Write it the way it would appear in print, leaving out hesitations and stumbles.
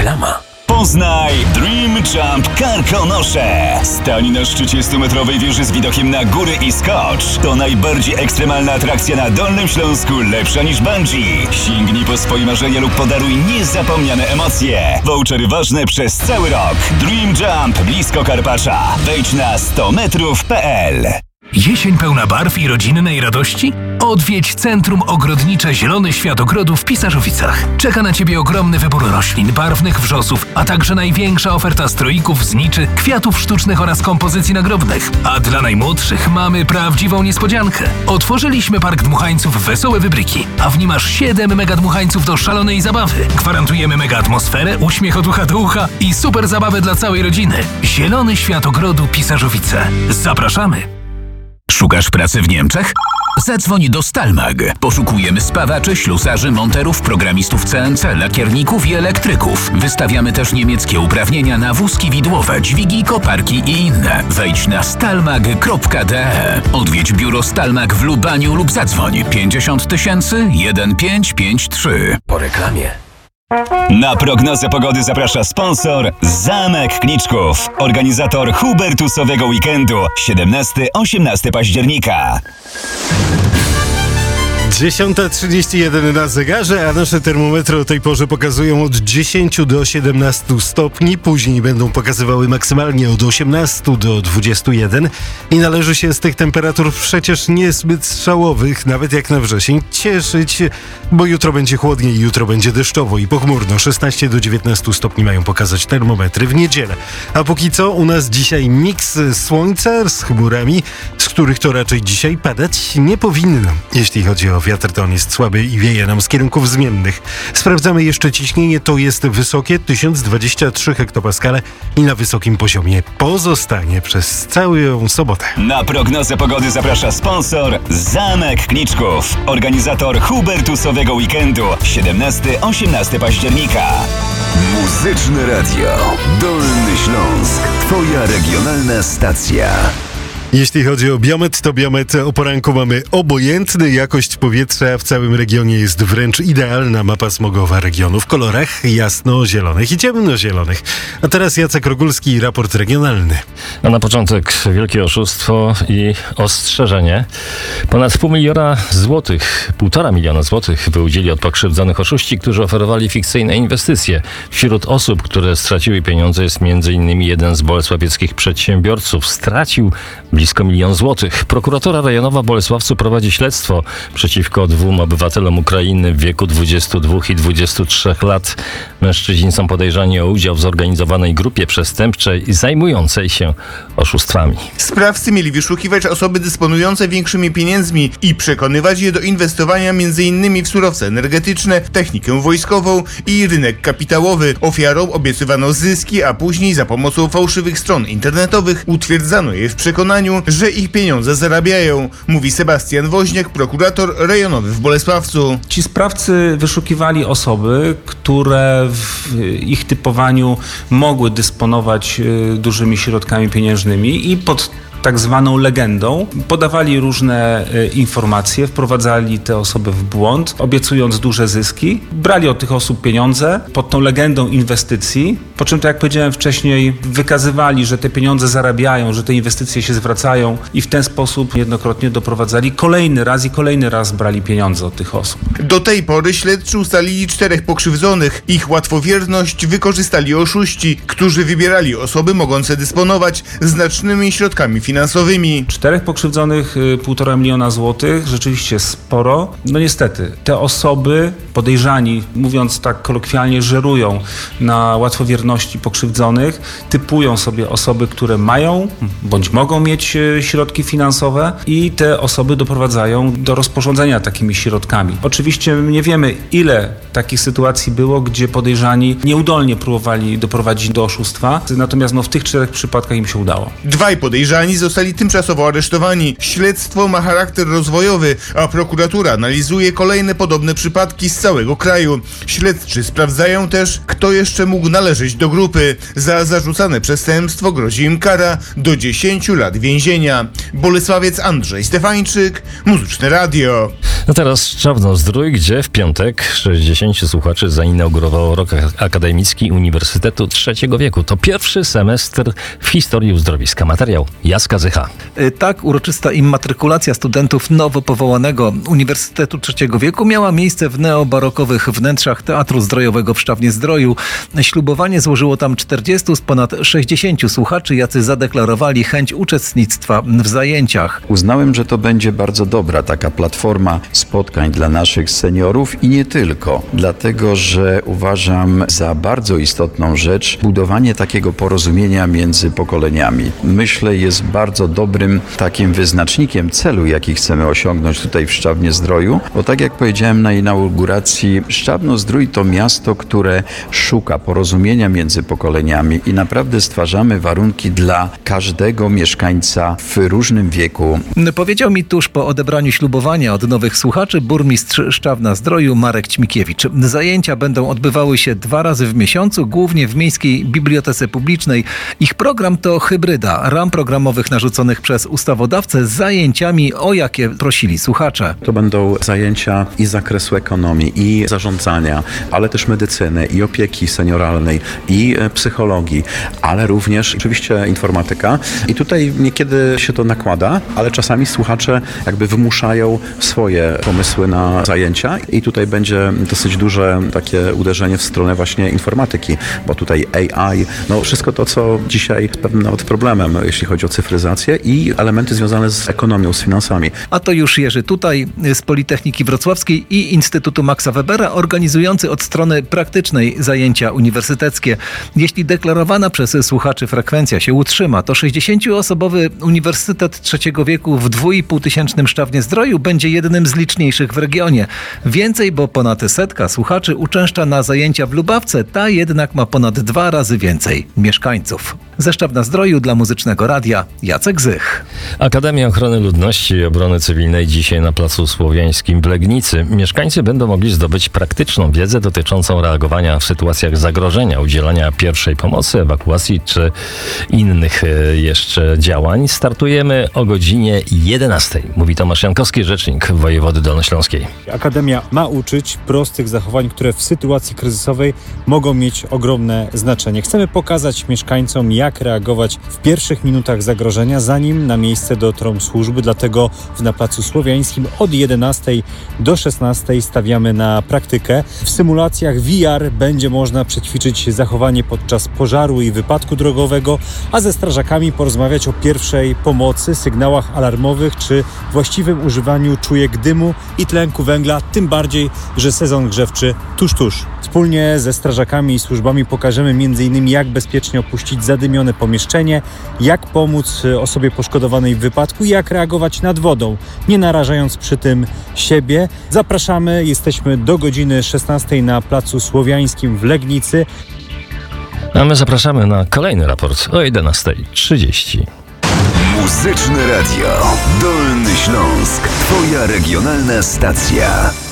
reklama. Poznaj Dream Jump Karkonosze. Stań na szczycie 100-metrowej wieży z widokiem na góry i skocz. To najbardziej ekstremalna atrakcja na Dolnym Śląsku, lepsza niż bungee. Sięgnij po swoje marzenia lub podaruj niezapomniane emocje. Vouchery ważne przez cały rok. Dream Jump blisko Karpacza. Wejdź na 100metrów.pl. Jesień pełna barw i rodzinnej radości? Odwiedź Centrum Ogrodnicze Zielony Świat Ogrodu w Pisarzowicach. Czeka na Ciebie ogromny wybór roślin, barwnych wrzosów, a także największa oferta stroików, zniczy, kwiatów sztucznych oraz kompozycji nagrobnych. A dla najmłodszych mamy prawdziwą niespodziankę. Otworzyliśmy Park Dmuchańców Wesołe Wybryki, a w nim aż 7 mega dmuchańców do szalonej zabawy. Gwarantujemy mega atmosferę, uśmiech od ucha do ucha i super zabawę dla całej rodziny. Zielony Świat Ogrodu Pisarzowice. Zapraszamy! Szukasz pracy w Niemczech? Zadzwoń do Stalmag. Poszukujemy spawaczy, ślusarzy, monterów, programistów CNC, lakierników i elektryków. Wystawiamy też niemieckie uprawnienia na wózki widłowe, dźwigi, koparki i inne. Wejdź na stalmag.de. Odwiedź biuro Stalmag w Lubaniu lub zadzwoń 50 000 1553. Po reklamie. Na prognozę pogody zaprasza sponsor Zamek Kniczków, organizator Hubertusowego Weekendu 17-18 października. 10:31 na zegarze, a nasze termometry o tej porze pokazują od 10 do 17 stopni. Później będą pokazywały maksymalnie od 18 do 21 i należy się z tych temperatur przecież niezbyt szałowych, nawet jak na wrzesień, cieszyć, bo jutro będzie chłodniej, jutro będzie deszczowo i pochmurno. 16 do 19 stopni mają pokazać termometry w niedzielę. A póki co u nas dzisiaj miks słońca z chmurami, z których to raczej dzisiaj padać nie powinno. Jeśli chodzi o wiatr, to on jest słaby i wieje nam z kierunków zmiennych. Sprawdzamy jeszcze ciśnienie, to jest wysokie 1023 hektopaskale i na wysokim poziomie pozostanie przez całą sobotę. Na prognozę pogody zaprasza sponsor Zamek Kniczków, organizator Hubertusowego Weekendu 17-18 października. Muzyczne Radio. Dolny Śląsk. Twoja regionalna stacja. Jeśli chodzi o biometr, to biometr o poranku mamy obojętny. Jakość powietrza w całym regionie jest wręcz idealna. Mapa smogowa regionu w kolorach jasno-zielonych i ciemnozielonych. A teraz Jacek Rogulski, raport regionalny. A na początek wielkie oszustwo i ostrzeżenie. Ponad 1,5 miliona złotych wyłudzili od pokrzywdzonych oszuści, którzy oferowali fikcyjne inwestycje. Wśród osób, które straciły pieniądze, jest m.in. jeden z bolesławieckich przedsiębiorców. Stracił blisko 1 000 000 złotych. Prokuratura rejonowa w Bolesławcu prowadzi śledztwo przeciwko 2 obywatelom Ukrainy w wieku 22 i 23 lat. Mężczyźni są podejrzani o udział w zorganizowanej grupie przestępczej zajmującej się oszustwami. Sprawcy mieli wyszukiwać osoby dysponujące większymi pieniędzmi i przekonywać je do inwestowania m.in. w surowce energetyczne, technikę wojskową i rynek kapitałowy. Ofiarom obiecywano zyski, a później za pomocą fałszywych stron internetowych utwierdzano je w przekonaniu, że ich pieniądze zarabiają, mówi Sebastian Woźniak, prokurator rejonowy w Bolesławcu. Ci sprawcy wyszukiwali osoby, które w ich typowaniu mogły dysponować dużymi środkami pieniężnymi i pod tak zwaną legendą podawali różne informacje, wprowadzali te osoby w błąd, obiecując duże zyski, brali od tych osób pieniądze pod tą legendą inwestycji, po czym, tak jak powiedziałem wcześniej, wykazywali, że te pieniądze zarabiają, że te inwestycje się zwracają i w ten sposób niejednokrotnie doprowadzali kolejny raz brali pieniądze od tych osób. Do tej pory śledczy ustalili 4 pokrzywdzonych. Ich łatwowierność wykorzystali oszuści, którzy wybierali osoby mogące dysponować znacznymi środkami finansowymi. 4 pokrzywdzonych, 1,5 miliona złotych, rzeczywiście sporo. No niestety, te osoby podejrzani, mówiąc tak kolokwialnie, żerują na łatwowierności pokrzywdzonych, typują sobie osoby, które mają bądź mogą mieć środki finansowe i te osoby doprowadzają do rozporządzenia takimi środkami. Oczywiście nie wiemy, ile takich sytuacji było, gdzie podejrzani nieudolnie próbowali doprowadzić do oszustwa, natomiast w tych 4 przypadkach im się udało. 2 podejrzani zostali tymczasowo aresztowani. Śledztwo ma charakter rozwojowy, a prokuratura analizuje kolejne podobne przypadki z całego kraju. Śledczy sprawdzają też, kto jeszcze mógł należeć do grupy. Za zarzucane przestępstwo grozi im kara do 10 lat więzienia. Bolesławiec Andrzej Stefańczyk, Muzyczne Radio. A teraz Czarnozdrój, gdzie w piątek 60 60 słuchaczy zainaugurowało rok akademicki Uniwersytetu Trzeciego Wieku. To pierwszy semestr w historii uzdrowiska. Materiał Jacka Zycha. Tak, uroczysta immatrykulacja studentów nowo powołanego Uniwersytetu Trzeciego Wieku miała miejsce w neobarokowych wnętrzach Teatru Zdrojowego w Szczawnie-Zdroju. Ślubowanie złożyło tam 40 z ponad 60 słuchaczy, jacy zadeklarowali chęć uczestnictwa w zajęciach. Uznałem, że to będzie bardzo dobra taka platforma spotkań dla naszych seniorów i nie tylko. Dlatego, że uważam za bardzo istotną rzecz budowanie takiego porozumienia między pokoleniami. Myślę, jest bardzo dobrym takim wyznacznikiem celu, jaki chcemy osiągnąć tutaj w Szczawnie-Zdroju, bo tak jak powiedziałem na inauguracji, Szczawno-Zdrój to miasto, które szuka porozumienia między pokoleniami i naprawdę stwarzamy warunki dla każdego mieszkańca w różnym wieku. Powiedział mi tuż po odebraniu ślubowania od nowych słuchaczy burmistrz Szczawna-Zdroju Marek Ćmikiewicz. Zajęcia będą odbywały się 2 razy w miesiącu, głównie w Miejskiej Bibliotece Publicznej. Ich program to hybryda ram programowych narzuconych przez ustawodawcę z zajęciami, o jakie prosili słuchacze. To będą zajęcia i z zakresu ekonomii, i zarządzania, ale też medycyny, i opieki senioralnej, i psychologii, ale również oczywiście informatyka. I tutaj niekiedy się to nakłada, ale czasami słuchacze jakby wymuszają swoje pomysły na zajęcia i tutaj będzie dosyć duże takie uderzenie w stronę właśnie informatyki, bo tutaj AI, no wszystko to, co dzisiaj jest pewnym nawet problemem, jeśli chodzi o cyfryzację i elementy związane z ekonomią, z finansami. A to już Jerzy Tutaj z Politechniki Wrocławskiej i Instytutu Maxa Webera, organizujący od strony praktycznej zajęcia uniwersyteckie. Jeśli deklarowana przez słuchaczy frekwencja się utrzyma, to 60-osobowy Uniwersytet Trzeciego Wieku w 2500 Szczawnie-Zdroju będzie jednym z liczniejszych w regionie. Więcej, bo ponad 100 słuchaczy uczęszcza na zajęcia w Lubawce, ta jednak ma ponad 2 razy więcej mieszkańców. Ze Szczawna-Zdroju dla Muzycznego Radia Jacek Zych. Akademia Ochrony Ludności i Obrony Cywilnej dzisiaj na Placu Słowiańskim w Legnicy. Mieszkańcy będą mogli zdobyć praktyczną wiedzę dotyczącą reagowania w sytuacjach zagrożenia, udzielania pierwszej pomocy, ewakuacji czy innych jeszcze działań. Startujemy o godzinie 11. Mówi Tomasz Jankowski, rzecznik wojewody dolnośląskiej. Akademia ma uczyć prostych zachowań, które w sytuacji kryzysowej mogą mieć ogromne znaczenie. Chcemy pokazać mieszkańcom, jak reagować w pierwszych minutach zagrożenia, zanim na miejsce dotrą służby. Dlatego na Placu Słowiańskim od 11 do 16 stawiamy na praktykę. W symulacjach VR będzie można przećwiczyć zachowanie podczas pożaru i wypadku drogowego, a ze strażakami porozmawiać o pierwszej pomocy, sygnałach alarmowych czy właściwym używaniu czujek dymu i tlenku węgla, tym bardziej, że sezon grzewczy tuż. Wspólnie ze strażakami i służbami pokażemy m.in. jak bezpiecznie opuścić zadymione pomieszczenie, jak pomóc osobie poszkodowanej w wypadku i jak reagować nad wodą, nie narażając przy tym siebie. Zapraszamy, jesteśmy do godziny 16 na Placu Słowiańskim w Legnicy. A my zapraszamy na kolejny raport o 11:30. Muzyczne Radio. Dolny Śląsk. Twoja regionalna stacja.